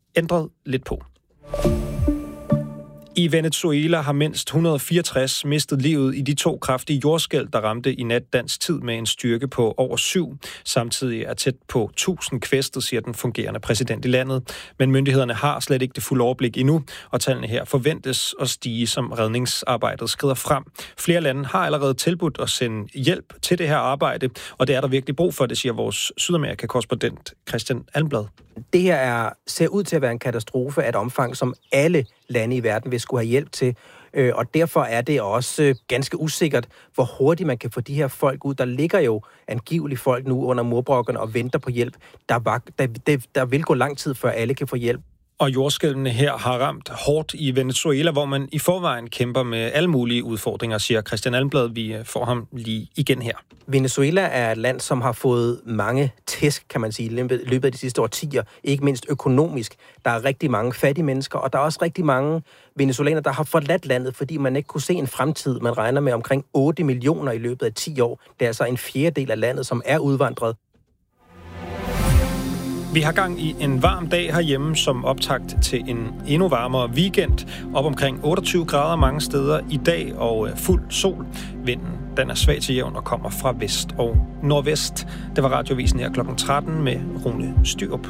ændret lidt på. I Venezuela har mindst 164 mistet livet i de 2 kraftige jordskælv, der ramte i nat dansk tid med en styrke på over 7. Samtidig er tæt på 1000 kvæstet, siger den fungerende præsident i landet. Men myndighederne har slet ikke det fulde overblik endnu, og tallene her forventes at stige, som redningsarbejdet skrider frem. Flere lande har allerede tilbudt at sende hjælp til det her arbejde, og det er der virkelig brug for, det siger vores Sydamerika-korrespondent Christian Almblad. Det her ser ud til at være en katastrofe af et omfang, som alle lande i verden vil skulle have hjælp til. Og derfor er det også ganske usikkert, hvor hurtigt man kan få de her folk ud. Der ligger jo angiveligt folk nu under murbrokkerne og venter på hjælp. Der vil gå lang tid, før alle kan få hjælp. Og jordskælvene her har ramt hårdt i Venezuela, hvor man i forvejen kæmper med alle mulige udfordringer, siger Christian Almblad. Vi får ham lige igen her. Venezuela er et land, som har fået mange tæsk, kan man sige, i løbet af de sidste årtier. Ikke mindst økonomisk. Der er rigtig mange fattige mennesker, og der er også rigtig mange venezuelanere, der har forladt landet, fordi man ikke kunne se en fremtid. Man regner med omkring 8 millioner i løbet af 10 år. Det er altså en fjerdedel af landet, som er udvandret. Vi har gang i en varm dag herhjemme som optakt til en endnu varmere weekend. Op omkring 28 grader mange steder i dag og fuld sol. Vinden den er svag til jævn og kommer fra vest og nordvest. Det var Radiovisen her kl. 13 med Rune Styrup.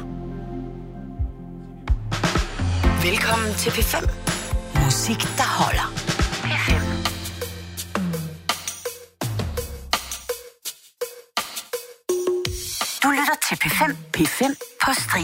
Velkommen til P5. Musik, der holder. P5. Du lytter til P5. P5 på Stream.